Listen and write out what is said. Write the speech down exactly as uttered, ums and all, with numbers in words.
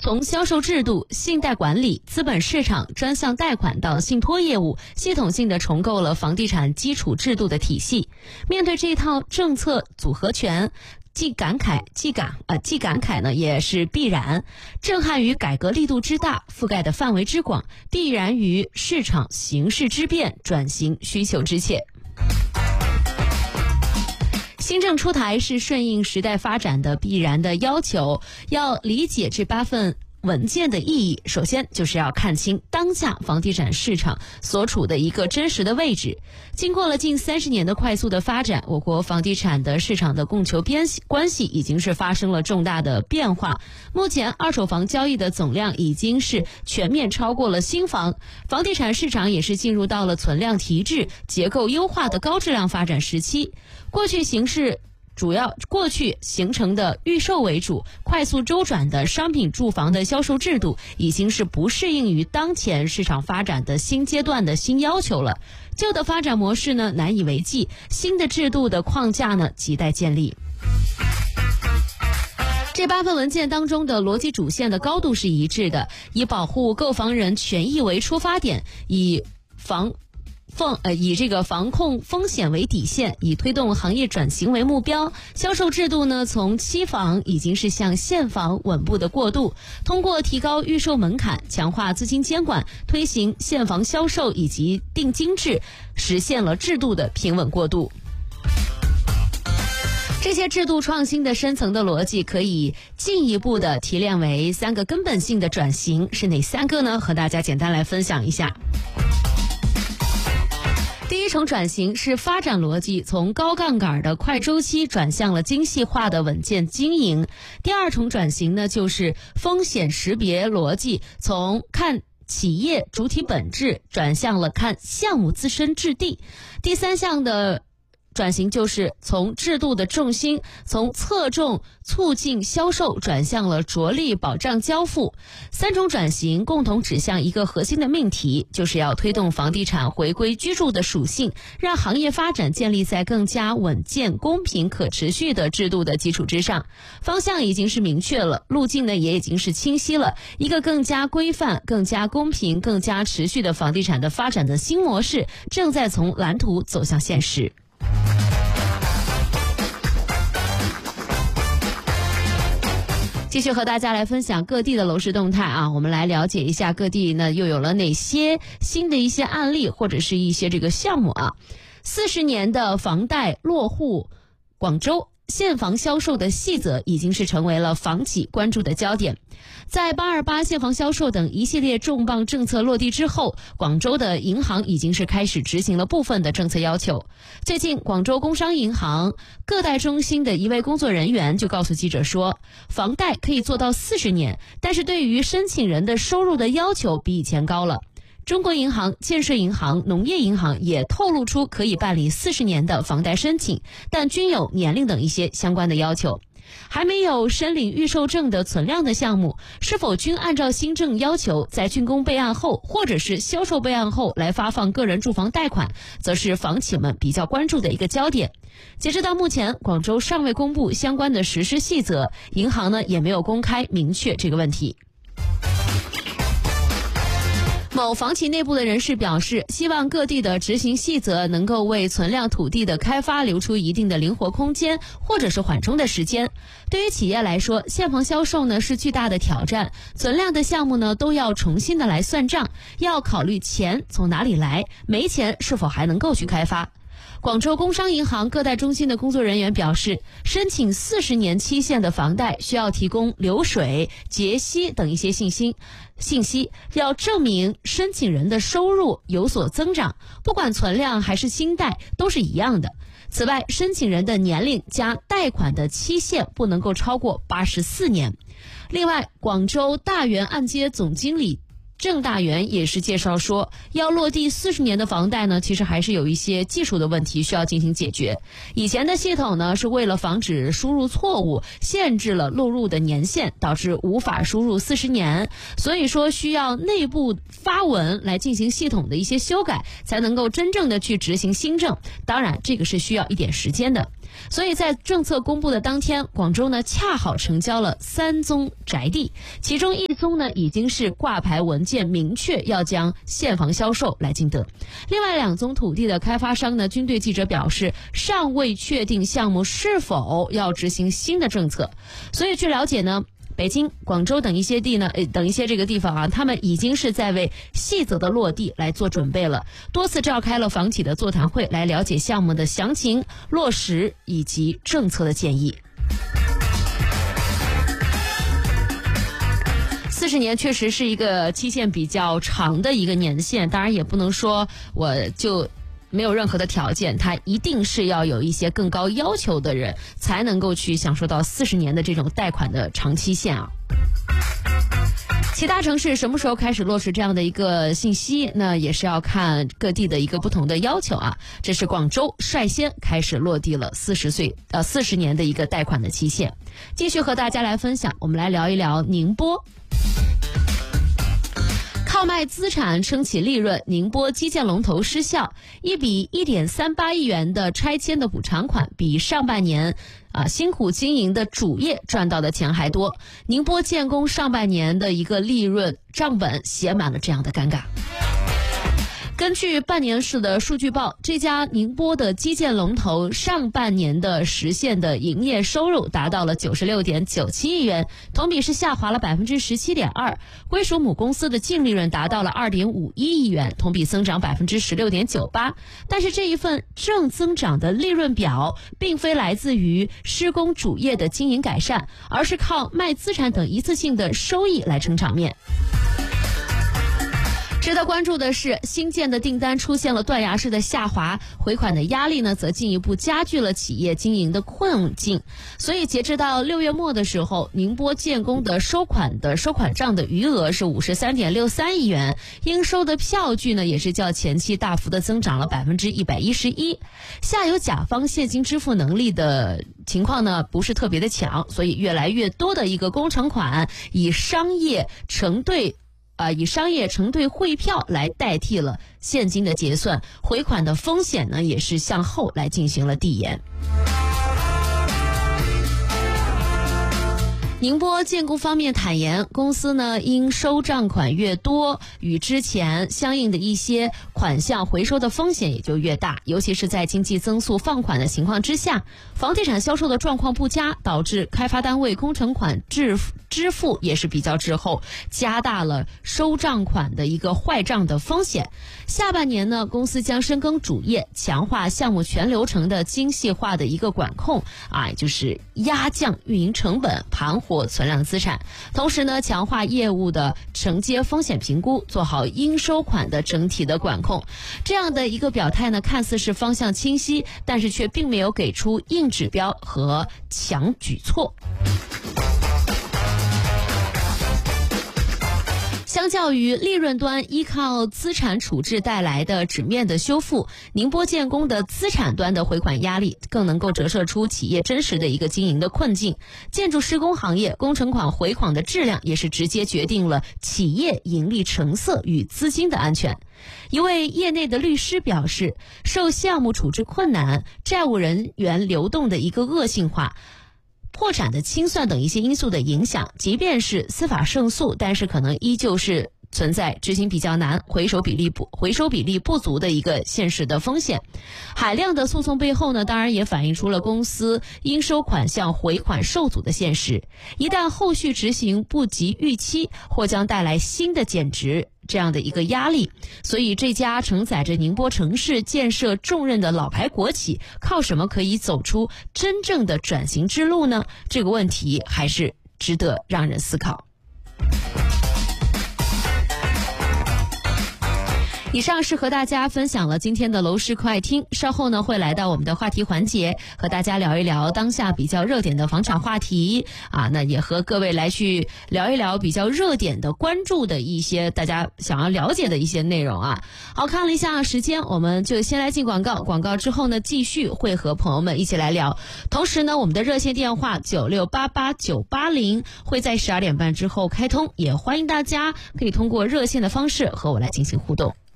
从销售制度、信贷管理、资本市场、专项贷款到信托业务，系统性的重构了房地产基础制度的体系。面对这套政策组合拳，既感慨既感呃既感慨呢，也是必然。震撼于改革力度之大，覆盖的范围之广，必然于市场形势之变，转型需求之切。新政出台是顺应时代发展的必然的要求，要理解这八份文件的意义，首先就是要看清当下房地产市场所处的一个真实的位置。经过了近三十年的快速的发展，我国房地产的市场的供求边关系已经是发生了重大的变化。目前二手房交易的总量已经是全面超过了新房，房地产市场也是进入到了存量提质、结构优化的高质量发展时期。过去形势主要过去形成的预售为主、快速周转的商品住房的销售制度，已经是不适应于当前市场发展的新阶段的新要求了。旧的发展模式呢难以为继，新的制度的框架呢亟待建立。这八份文件当中的逻辑主线的高度是一致的，以保护购房人权益为出发点，以防防呃以这个防控风险为底线，以推动行业转型为目标。销售制度呢，从期房已经是向现房稳步的过渡，通过提高预售门槛、强化资金监管、推行现房销售以及定金制，实现了制度的平稳过渡。这些制度创新的深层的逻辑可以进一步的提炼为三个根本性的转型，是哪三个呢？和大家简单来分享一下。第一重转型是发展逻辑从高杠杆的快周期转向了精细化的稳健经营。第二重转型呢，就是风险识别逻辑从看企业主体本质转向了看项目自身质地。第三项的转型就是从制度的重心从侧重促进销售转向了着力保障交付。三种转型共同指向一个核心的命题，就是要推动房地产回归居住的属性，让行业发展建立在更加稳健、公平、可持续的制度的基础之上。方向已经是明确了，路径呢也已经是清晰了，一个更加规范、更加公平、更加持续的房地产的发展的新模式正在从蓝图走向现实。继续和大家来分享各地的楼市动态啊，我们来了解一下各地呢又有了哪些新的一些案例或者是一些这个项目啊。四十年的房贷落户，广州现房销售的细则已经是成为了房企关注的焦点。在八二八现房销售等一系列重磅政策落地之后，广州的银行已经是开始执行了部分的政策要求。最近，广州工商银行个贷中心的一位工作人员就告诉记者说，房贷可以做到四十年，但是对于申请人的收入的要求比以前高了。中国银行、建设银行、农业银行也透露出可以办理四十年的房贷申请，但均有年龄等一些相关的要求。还没有申领预售证的存量的项目，是否均按照新政要求在竣工备案后或者是销售备案后来发放个人住房贷款，则是房企们比较关注的一个焦点。截止到目前，广州尚未公布相关的实施细则，银行呢也没有公开明确这个问题。某房企内部的人士表示，希望各地的执行细则能够为存量土地的开发留出一定的灵活空间，或者是缓冲的时间。对于企业来说，现房销售呢是巨大的挑战，存量的项目呢都要重新的来算账，要考虑钱从哪里来，没钱是否还能够去开发。广州工商银行个贷中心的工作人员表示，申请四十年期限的房贷需要提供流水、结息等一些信息，信息要证明申请人的收入有所增长，不管存量还是新贷都是一样的。此外，申请人的年龄加贷款的期限不能够超过八十四年。另外，广州大元按揭总经理郑大元也是介绍说，要落地四十年的房贷呢，其实还是有一些技术的问题需要进行解决。以前的系统呢，是为了防止输入错误，限制了录入的年限，导致无法输入四十年。所以说需要内部发文来进行系统的一些修改，才能够真正的去执行新政。当然，这个是需要一点时间的。 所以在政策公布的当天，广州呢恰好成交了三宗宅地，其中一宗呢已经是挂牌文件明确要将现房销售来竞得，另外两宗土地的开发商呢均对记者表示尚未确定项目是否要执行新的政策。所以据了解呢，北京、广州等一些地呢，呃，等一些这个地方啊，他们已经是在为细则的落地来做准备了，多次召开了房企的座谈会，来了解项目的详情、落实以及政策的建议。四十年确实是一个期限比较长的一个年限，当然也不能说我就没有任何的条件，它一定是要有一些更高要求的人才能够去享受到四十年的这种贷款的长期限啊。其他城市什么时候开始落实这样的一个信息，那也是要看各地的一个不同的要求啊。这是广州率先开始落地了四十岁呃四十年的一个贷款的期限。继续和大家来分享，我们来聊一聊宁波。靠卖资产撑起利润，宁波基建龙头失效，一笔 一点三八亿元的拆迁的补偿款，比上半年啊辛苦经营的主业赚到的钱还多。宁波建工上半年的一个利润账本写满了这样的尴尬。根据半年市的数据报，这家宁波的基建龙头上半年的实现的营业收入达到了九十六点九七亿元，同比是下滑了百分之十七点二。归属母公司的净利润达到了二点五一亿元，同比增长百分之十六点九八。但是这一份正增长的利润表，并非来自于施工主业的经营改善，而是靠卖资产等一次性的收益来撑场面。值得关注的是，新建的订单出现了断崖式的下滑，回款的压力呢，则进一步加剧了企业经营的困境。所以，截至到六月末的时候，宁波建工的收款的收款账的余额是五十三点六三亿元，应收的票据呢，也是较前期大幅的增长了百分之一百一十一。下游甲方现金支付能力的情况呢，不是特别的强，所以越来越多的一个工程款以商业承兑。呃，以商业承兑汇票来代替了现金的结算，回款的风险呢也是向后来进行了递延。宁波建工方面坦言，公司呢因收账款越多，与之前相应的一些款项回收的风险也就越大，尤其是在经济增速放缓的情况之下，房地产销售的状况不佳，导致开发单位工程款支支付也是比较滞后，加大了收账款的一个坏账的风险。下半年呢，公司将深耕主业，强化项目全流程的精细化的一个管控啊，也就是压降运营成本，盘活存量资产，同时呢，强化业务的承接风险评估，做好应收款的整体的管控。这样的一个表态呢，看似是方向清晰，但是却并没有给出硬指标和强举措。相较于利润端依靠资产处置带来的纸面的修复，宁波建工的资产端的回款压力更能够折射出企业真实的一个经营的困境。建筑施工行业工程款回款的质量也是直接决定了企业盈利成色与资金的安全。一位业内的律师表示，受项目处置困难、债务人员流动的一个恶性化、破产的清算等一些因素的影响，即便是司法胜诉，但是可能依旧是存在执行比较难、回收比例不回收比例不足的一个现实的风险。海量的诉讼背后呢，当然也反映出了公司应收款项回款受阻的现实。一旦后续执行不及预期，或将带来新的减值这样的一个压力。所以这家承载着宁波城市建设重任的老牌国企，靠什么可以走出真正的转型之路呢？这个问题还是值得让人思考。以上是和大家分享了今天的楼市快听，稍后呢会来到我们的话题环节，和大家聊一聊当下比较热点的房产话题啊，那也和各位来去聊一聊比较热点的关注的一些大家想要了解的一些内容啊。好，看了一下时间，我们就先来进广告，广告之后呢继续会和朋友们一起来聊。同时呢，我们的热线电话九六八八九八零会在十二点半之后开通，也欢迎大家可以通过热线的方式和我来进行互动。